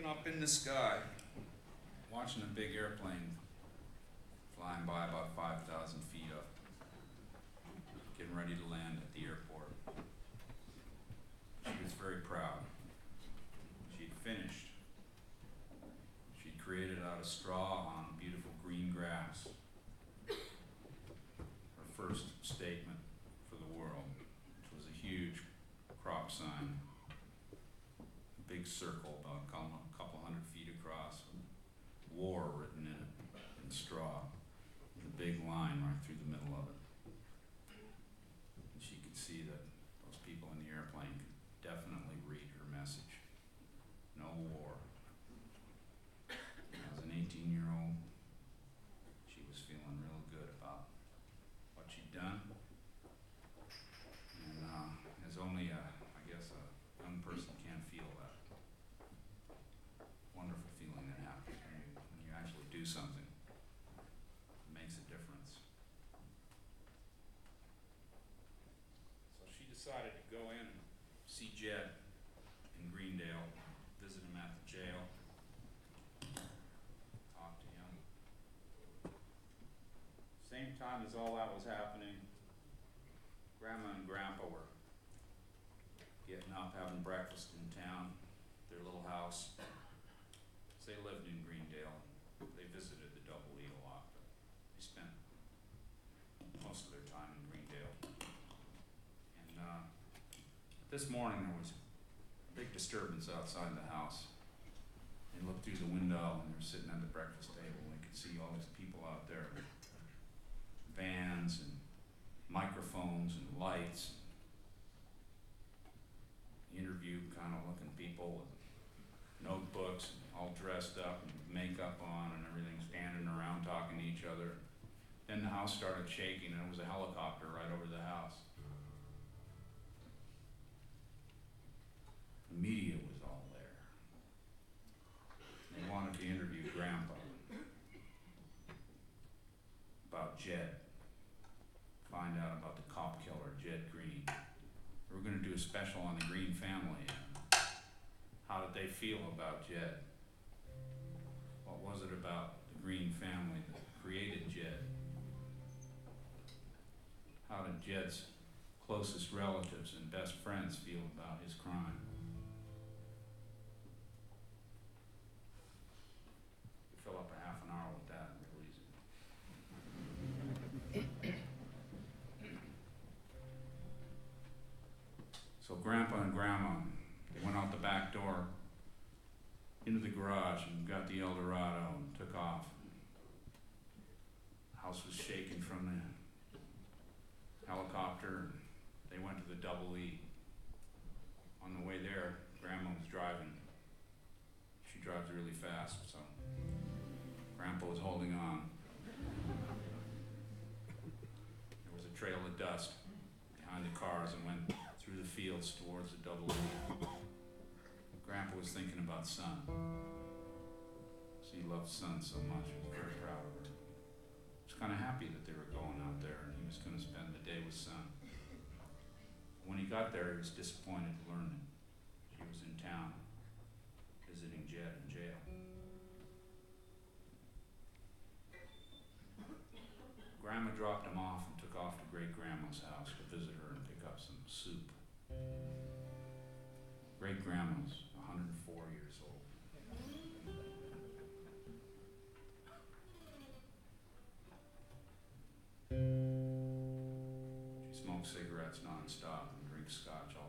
looking up in the sky, watching a big airplane flying by about 5,000 feet up, getting ready to land at the airport. She was very proud. She'd finished. She'd created out of straw on beautiful green grass her first statement for the world, which was a huge crop sign, a big circle about a couple hundred feet across, with war written in it in straw, with a big line right through the middle of it. And she could see that those people in the airplane could definitely read her message. No war. As an 18-year-old, she was feeling real good about what she'd done. And as only a young person can feel that wonderful feeling that happens when you actually do something that makes a difference. So she decided to go in and see Jed in Greendale, visit him at the jail, talk to him. Same time as all that was happening, Grandma and Grandpa were getting up, having breakfast in town, their little house. They lived in Greendale. They visited the Double E a lot, but they spent most of their time in Greendale. And this morning there was a big disturbance outside the house. They looked through the window and they were sitting at the breakfast table and they could see all these people out there with vans and microphones and lights. Interview kind of looking people with notebooks, all dressed up and makeup on and everything, standing around talking to each other. Then the house started shaking and it was a helicopter right over the house. The media was all there. They wanted to interview Grandpa about Jed, find out about the cop killer, Jed Green. We were going to do a special on the Green family. How did they feel about Jed? What was it about the Green family that created Jed? How did Jed's closest relatives and best friends feel about his crime? You fill up a half an hour with that real easy. So Grandpa and Grandma, they went out the back door into the garage and got the Eldorado and took off. The house was shaking from the helicopter. They went to the Double E. On the way there, Grandma was driving. She drives really fast, so Grandpa was holding on. There was a trail of dust behind the cars and went through the fields towards the Double E. Grandpa was thinking about Son. He loved Son so much, he was very proud of her. He was kind of happy that they were going out there and he was going to spend the day with Son. When he got there, he was disappointed to learn that she was in town visiting Jed in jail. Grandma dropped him off and took off to Great-Grandma's house to visit her and pick up some soup. Great-Grandma was 104 years old. She smoked cigarettes nonstop and drinks scotch all